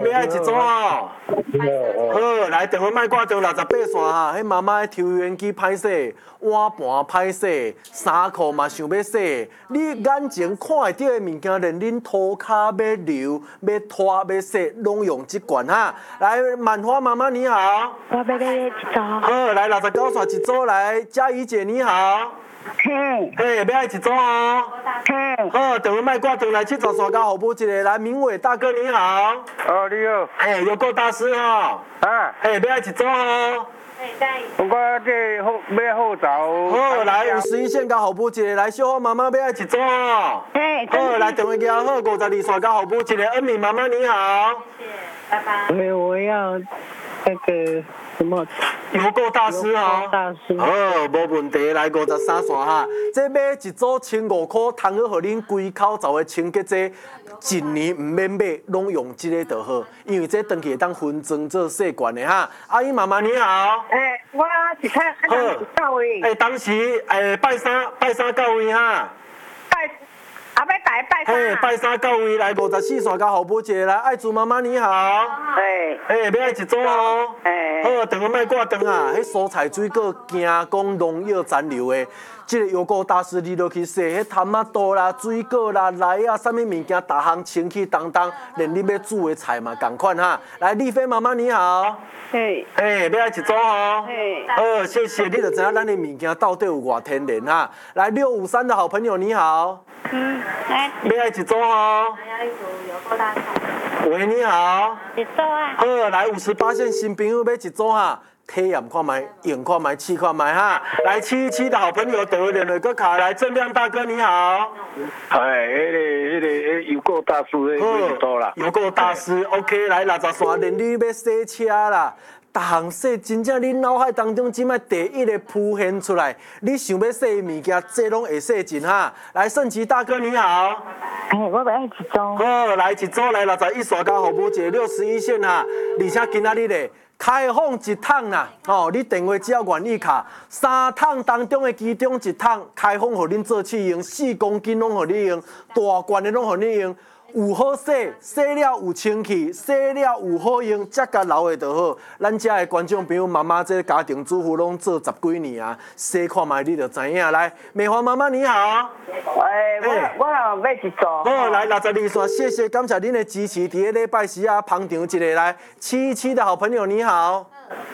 要爱一组哦。好，来电话卖挂中68线哈，迄妈妈的抽油烟机歹洗，碗盘歹洗，衫裤嘛想要洗，你眼前看会到的物件，连恁涂骹要流、要拖、要洗，拢用这罐哈。来，满花妈妈你好。 我要你一组。 好，来69线一组来，嘉怡姐你好。 嘿， 嘿，要爱一组哦。 嘿， 好，电话卖挂转来70线甲服务一个，来明伟大哥你好。 哦，你好。 嘿，有够大师哈。 啊。 嘿，要爱一组哦。 我这要好找。 好，来51线甲服务一个，来小花妈妈要爱一组哦。 嘿， 好，来电话记好，52线甲服务一个，恩敏妈妈你好。 谢谢，拜拜。没有，我要那个什么？ 有够大师哦。 大师。 好，无问题，来53线哈。这买一组1500块，通好，互恁规口罩的清洁剂，一年唔免买，拢用这个就好，因为这回去会当分装做细罐的哈。阿姨妈妈你好。 我是看到位。 当时拜三到位哈。 要拜三。 嘿，拜三到位来54线甲服务一个来，爱珠妈妈你好。要爱一组哦。好，电话卖挂断啊！迄蔬菜水果惊讲农药残留的，这个油果大师你落去洗，迄摊仔刀啦、水果啦、来啊，啥物物件，逐项清气当当，连你要煮的菜嘛，共款哈。来，丽菲妈妈你好。要爱一组哦。好，谢谢，你就知影咱的物件到底有偌天然哈。来，653的好朋友你好。要爱一组哦。要一组油果大师。喂，你好。 一组啊。 好，来58线新朋友要一组哈，体验看卖，用看卖，试看卖哈。来77的好朋友电话联络个卡来，正亮大哥你好。 迄个油果大师迄组啦。 油果大师 ，OK， 来60线连你要洗车啦。逐项洗，真正你脑海当中即摆第一个浮现出来，你想要洗的物件，这拢会洗尽哈。来，盛奇大哥你好。 我要一组。 好，来一组来61线加服务一个61线哈，而且今仔日咧开放一趟啦，你电话只要愿意卡，3趟当中的其中一趟开放，互恁做试用，4公斤拢互你用，大罐的拢互你用。有好洗，洗了有清气，洗了有好用，才甲留的就好。咱遮的观众朋友、妈妈这家庭主妇拢做10几年啊，洗看卖你就知影。来，美华妈妈你好。 我要一组。 好，来62线，谢谢，感谢您的支持。伫个礼拜四啊，捧场一个来77的好朋友你好。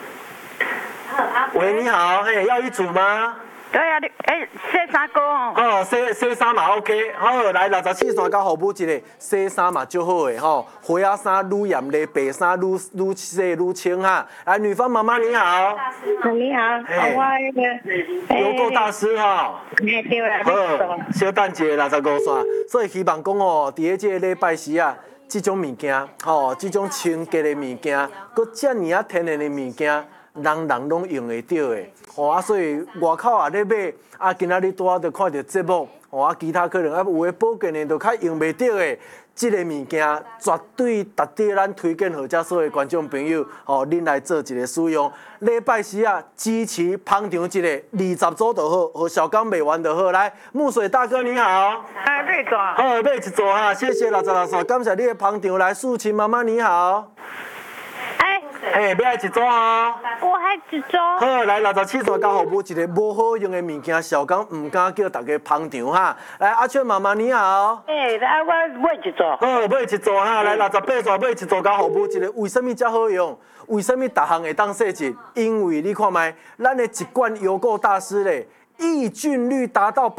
喂，你好，要一组吗？ 对啊，洗衫哥哦。 哦，洗衫嘛 OK， 好，来64线甲服务一个，洗衫嘛足好的吼，花仔衫愈严厉，白衫愈洗愈清哈。来，女方妈妈你好。 你好，我那个油果大师哈。 对啦。 好，小等一下65线，所以希望讲哦，伫个这个礼拜四啊，这种物件，这种清洁的物件，佮遮尔啊天然的物件。人拢用会到的，所以外口也咧买，今仔日拄仔就看到节目，其他可能有诶保健的就较用袂到的，这个物件绝对值得咱推荐给遮所有观众朋友，恁来做一个使用。礼拜四啊，支持捧场一个20组就好，和小刚卖完就好。来，木水大哥你好。 买一组。 好，买一组哈，谢谢66线，感谢你的捧场。来，素琴妈妈你好。要爱一组哦。 我爱一组。 好，来67线加服务一个无好用的物件，小刚唔敢叫大家捧场哈。来，阿雀妈妈你好。 来我买一组。 好，买一组哈。来68线买一组加服务一个，为什么这好用？为什么逐项会当洗净？因为你看卖，咱的一罐油垢大师咧，抑菌率达到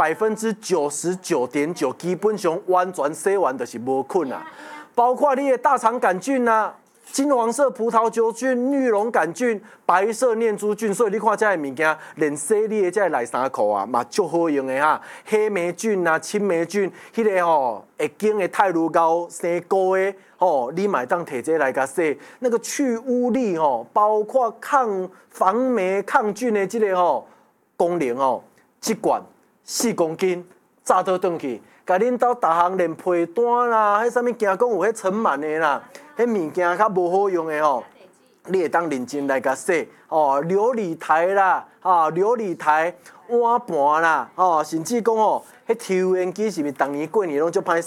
99.9%，基本上完全洗完就是无菌啊。包括你的大肠杆菌啊。金黄色葡萄球菌、绿龙杆菌、白色念珠菌，所以你看这个物件，连洗你的这内衫裤啊，嘛足好用的哈。黑霉菌啊、青霉菌，迄个会经的泰鲁膏生膏的你买当摕这来甲洗，那个去污力包括抗防霉、抗菌的这个功能一罐4公斤，炸倒转去，甲恁兜逐项连被单啦，迄啥物惊讲有迄尘螨的啦。迄物件较无好用的你会当认真来甲洗琉璃台啦，琉璃台、碗盘啦，甚至讲迄抽油烟机是毋是逐年过年拢足歹